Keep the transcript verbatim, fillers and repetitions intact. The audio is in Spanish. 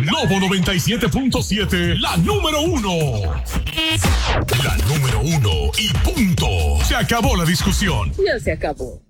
Globo noventa y siete punto siete, la número uno. La número uno y punto. Se acabó la discusión. Ya se acabó.